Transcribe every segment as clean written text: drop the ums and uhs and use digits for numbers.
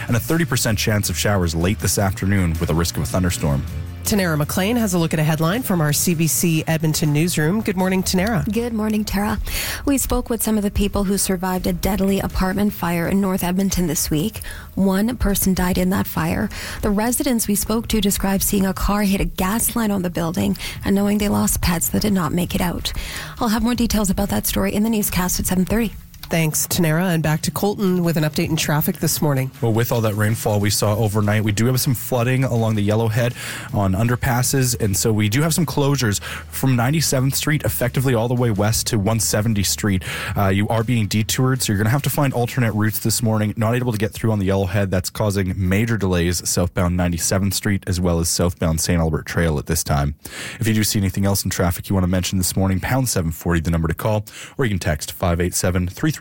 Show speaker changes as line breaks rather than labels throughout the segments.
and a 30% chance of showers late this afternoon with a risk of a thunderstorm.
Tanera McLean has a look at a headline from our CBC Edmonton newsroom. Good morning, Tanera.
Good morning, Tara. We spoke with some of the people who survived a deadly apartment fire in North Edmonton this week. One person died in that fire. The residents we spoke to described seeing a car hit a gas line on the building and knowing they lost pets that did not make it out. I'll have more details about that story in the newscast at 7:30.
Thanks, Tanera. And back to Colton with an update in traffic this morning.
Well, with all that rainfall we saw overnight, we do have some flooding along the Yellowhead on underpasses. And so we do have some closures from 97th Street effectively all the way west to 170 Street. You are being detoured, so you're going to have to find alternate routes this morning. Not able to get through on the Yellowhead. That's causing major delays southbound 97th Street as well as southbound St. Albert Trail at this time. If you do see anything else in traffic you want to mention this morning, pound 740, the number to call, or you can text 587-336-2929.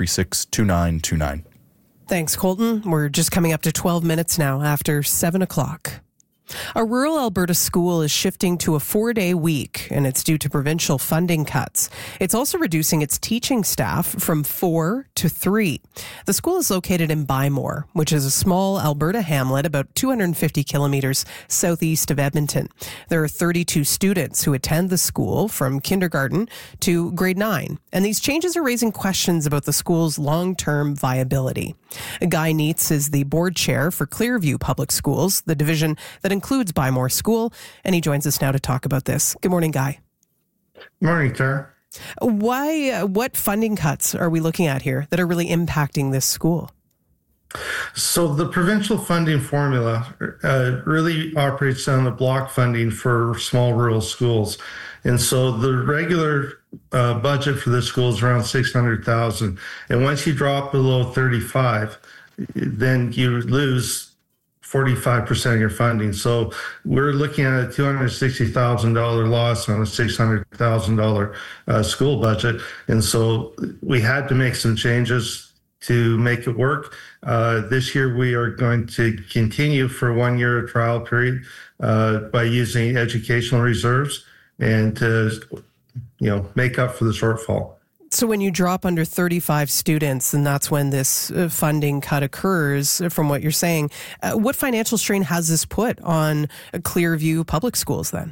Thanks, Colton. We're just coming up to 12 minutes now after 7 o'clock. A rural Alberta school is shifting to a 4-day week, and it's due to provincial funding cuts. It's also reducing its teaching staff from 4 to 3. The school is located in Bymore, which is a small Alberta hamlet about 250 kilometers southeast of Edmonton. There are 32 students who attend the school from kindergarten to grade 9, and these changes are raising questions about the school's long-term viability. Guy Neitz is the board chair for Clearview Public Schools, the division that includes Bymore School, and he joins us now to talk about this. Good morning, Guy.
Morning, Tara.
What funding cuts are we looking at here that are really impacting this school?
So the provincial funding formula really operates on the block funding for small rural schools. And so the regular budget for this school is around $600,000. And once you drop below 35, then you lose 45% of your funding. So we're looking at a $260,000 loss on a $600,000 school budget. And so we had to make some changes to make it work. This year, we are going to continue for 1 year trial period by using educational reserves and to, make up for the shortfall.
So when you drop under 35 students, and that's when this funding cut occurs, from what you're saying, what financial strain has this put on Clearview Public Schools then?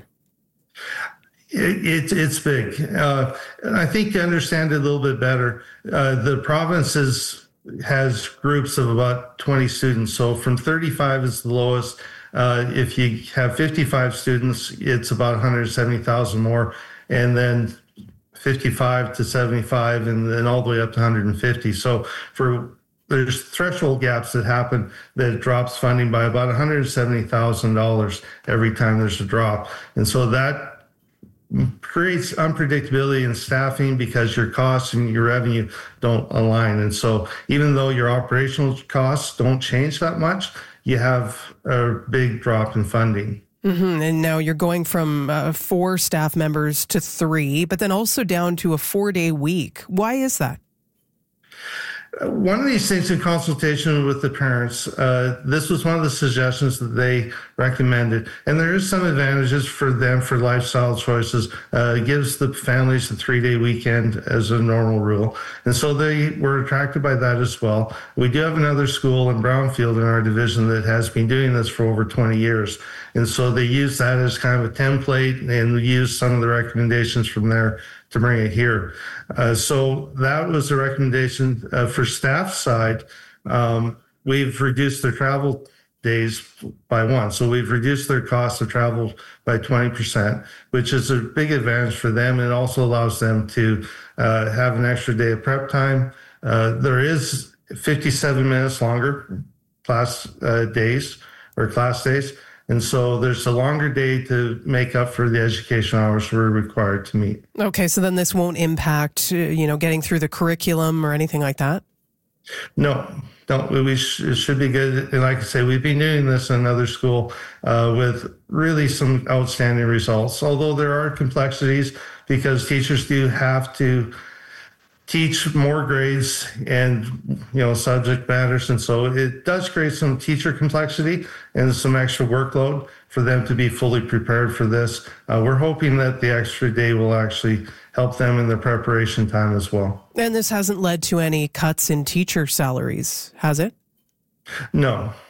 It's big. I think to understand it a little bit better, the province has groups of about 20 students. So from 35 is the lowest. If you have 55 students, it's about 170,000 more. And then 55 to 75 and then all the way up to 150. So there's threshold gaps that happen that drops funding by about $170,000 every time there's a drop. And so that creates unpredictability in staffing because your costs and your revenue don't align. And so even though your operational costs don't change that much, you have a big drop in funding.
Mm-hmm. And now you're going from 4 staff members to 3, but then also down to a 4-day week. Why is that?
One of these things in consultation with the parents, this was one of the suggestions that they recommended. And there is some advantages for them for lifestyle choices. It gives the families a 3-day weekend as a normal rule. And so they were attracted by that as well. We do have another school in Brownfield in our division that has been doing this for over 20 years. And so they use that as kind of a template and use some of the recommendations from there to bring it here. So that was a recommendation for staff side. We've reduced their travel days by 1. So we've reduced their cost of travel by 20%, which is a big advantage for them. It also allows them to have an extra day of prep time. There is 57 minutes longer class days. And so there's a longer day to make up for the education hours we're required to meet.
Okay, so then this won't impact, getting through the curriculum or anything like that?
No, it should be good. And like I say, we've been doing this in another school with really some outstanding results, although there are complexities because teachers do have to teach more grades and, subject matters. And so it does create some teacher complexity and some extra workload for them to be fully prepared for this. We're hoping that the extra day will actually help them in their preparation time as well.
And this hasn't led to any cuts in teacher salaries, has it?
No,